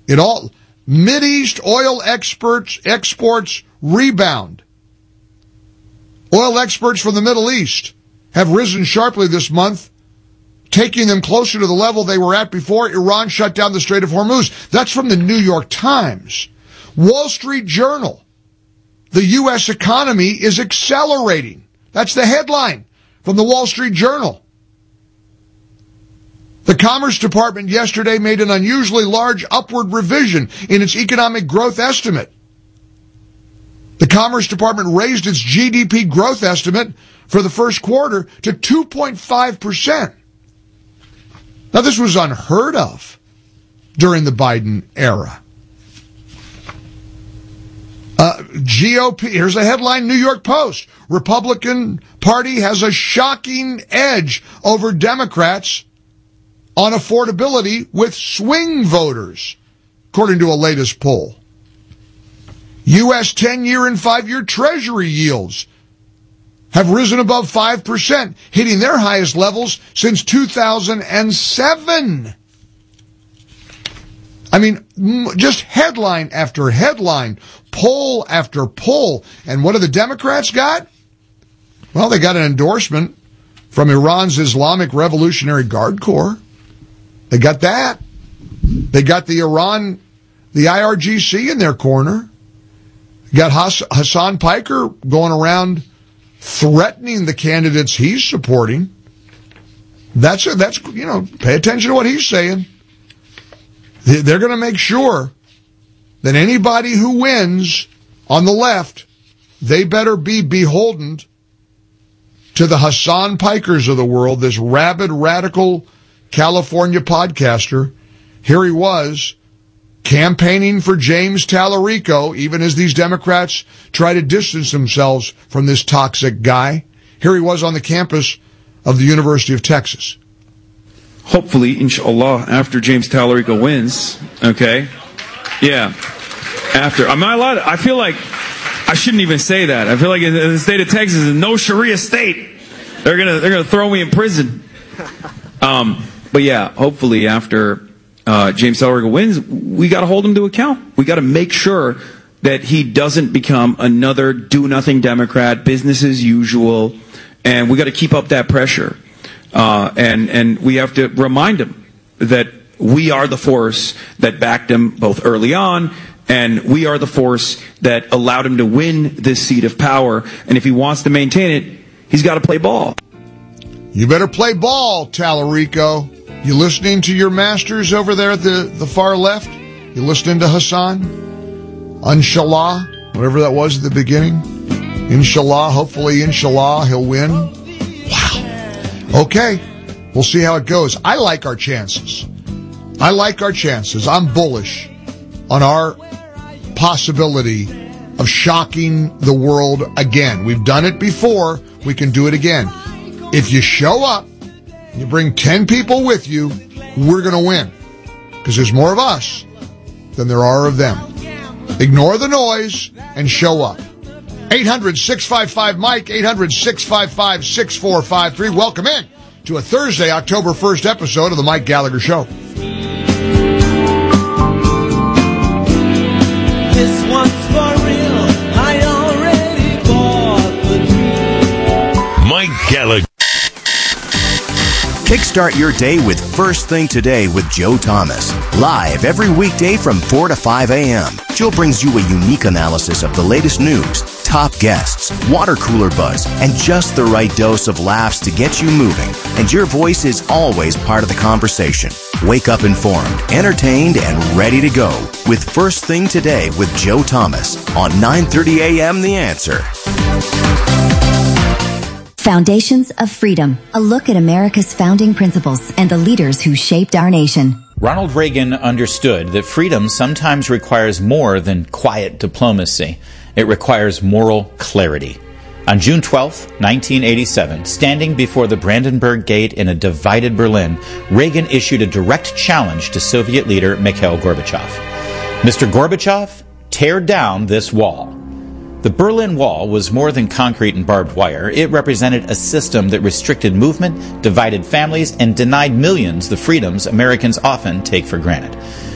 Mideast oil exports rebound. Oil exports from the Middle East have risen sharply this month, taking them closer to the level they were at before Iran shut down the Strait of Hormuz. That's from the New York Times. Wall Street Journal. The U.S. economy is accelerating. That's the headline from the Wall Street Journal. The Commerce Department yesterday made an unusually large upward revision in its economic growth estimate. The Commerce Department raised its GDP growth estimate for the first quarter to 2.5%. Now, this was unheard of during the Biden era. GOP, here's a headline, New York Post. Republican Party has a shocking edge over Democrats on affordability with swing voters, according to a latest poll. U.S. 10-year and 5-year Treasury yields have risen above 5%, hitting their highest levels since 2007. I mean, just headline after headline, poll after poll. And what have the Democrats got? Well, they got an endorsement from Iran's Islamic Revolutionary Guard Corps. They got that. They got the IRGC in their corner. You got Hassan Piker going around threatening the candidates he's supporting. That's pay attention to what he's saying. They're going to make sure that anybody who wins on the left, they better be beholden to the Hassan Pikers of the world, this rabid, radical California podcaster. Here he was campaigning for James Tallarico, even as these Democrats try to distance themselves from this toxic guy. Here he was on the campus of the University of Texas. Hopefully, inshallah, after James Tallarico wins, okay? Yeah. After. Am I allowed? I feel like I shouldn't even say that. I feel like in the state of Texas is no Sharia state. They're gonna throw me in prison. But yeah, hopefully after James Tallarico wins, we got to hold him to account. We got to make sure that he doesn't become another do-nothing Democrat, business as usual, and we got to keep up that pressure. And we have to remind him that we are the force that backed him both early on, and we are the force that allowed him to win this seat of power. And if he wants to maintain it, he's got to play ball. You better play ball, Tallarico. You listening to your masters over there at the far left? You listening to Hassan? Inshallah, whatever that was at the beginning. Inshallah, hopefully, inshallah, he'll win. Wow. Okay, we'll see how it goes. I like our chances. I'm bullish on our possibility of shocking the world again. We've done it before. We can do it again. If you show up, you bring 10 people with you, we're going to win. Because there's more of us than there are of them. Ignore the noise and show up. 800-655-MIKE, 800-655-6453. Welcome in to a Thursday, October 1st episode of The Mike Gallagher Show. This one's for real. I already bought the dream. Mike Gallagher. Kickstart your day with First Thing Today with Joe Thomas. Live every weekday from 4 to 5 a.m. Joe brings you a unique analysis of the latest news, top guests, water cooler buzz, and just the right dose of laughs to get you moving. And your voice is always part of the conversation. Wake up informed, entertained, and ready to go with First Thing Today with Joe Thomas on 9:30 a.m. The Answer. Foundations of Freedom, a look at America's founding principles and the leaders who shaped our nation. Ronald Reagan understood that freedom sometimes requires more than quiet diplomacy. It requires moral clarity. On June 12, 1987, standing before the Brandenburg Gate in a divided Berlin, Reagan issued a direct challenge to Soviet leader Mikhail Gorbachev. Mr. Gorbachev, tear down this wall. The Berlin Wall was more than concrete and barbed wire. It represented a system that restricted movement, divided families, and denied millions the freedoms Americans often take for granted.